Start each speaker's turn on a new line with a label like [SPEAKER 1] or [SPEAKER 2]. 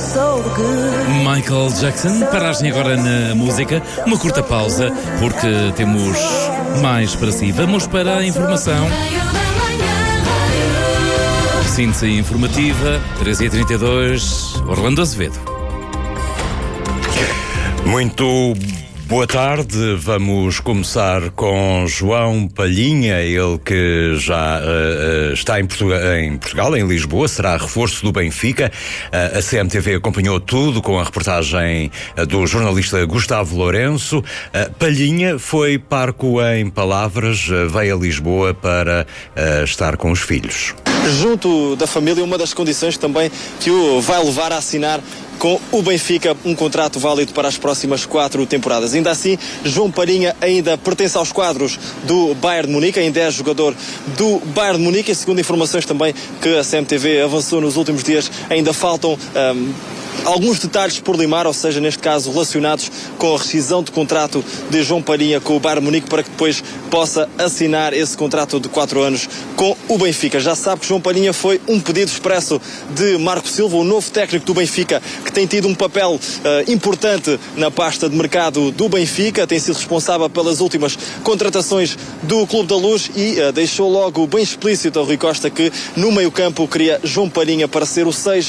[SPEAKER 1] Michael Jackson, paragem agora na música, uma curta pausa, porque temos mais para si. Vamos para a informação. Síntese informativa, 13h32, Orlando Azevedo.
[SPEAKER 2] Muito boa tarde, vamos começar com João Palhinha, ele que já está em Portugal, em Lisboa, será reforço do Benfica. A CMTV acompanhou tudo com a reportagem do jornalista Gustavo Lourenço. Palhinha foi parco em palavras, veio a Lisboa para estar com os filhos.
[SPEAKER 3] Junto da família, uma das condições também que o vai levar a assinar com o Benfica um contrato válido para as próximas 4 temporadas. Ainda assim, João Palhinha ainda pertence aos quadros do Bayern de Munique, ainda é jogador do Bayern de Munique, e segundo informações também que a CMTV avançou nos últimos dias, ainda faltam alguns detalhes por limar, ou seja, neste caso relacionados com a rescisão de contrato de João Palhinha com o Bayern de Munique, para que depois possa assinar esse contrato de 4 anos com o Benfica. Já sabe que João Palhinha foi um pedido expresso de Marco Silva, o novo técnico do Benfica, que tem tido um papel importante na pasta de mercado do Benfica, tem sido responsável pelas últimas contratações do Clube da Luz e deixou logo bem explícito ao Rui Costa que no meio-campo queria João Palhinha para ser o 6